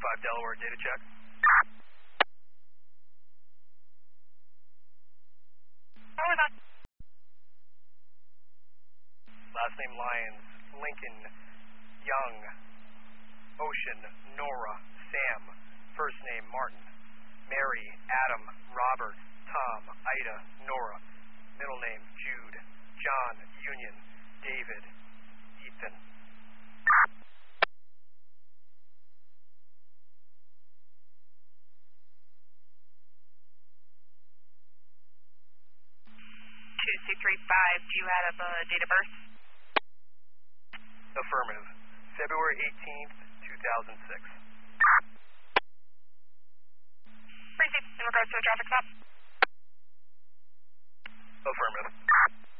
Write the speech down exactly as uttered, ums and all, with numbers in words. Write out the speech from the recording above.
five Delaware, data check. Over that. Last name Lyons, Lincoln, Young, Ocean, Nora, Sam. First name Martin, Mary, Adam, Robert, Tom, Ida, Nora. Middle name Jude, John, Union, David, Ethan. two two three five, do you have a date of birth? Affirmative. February eighteenth, two thousand six. Proceed in regards to a traffic stop. Affirmative.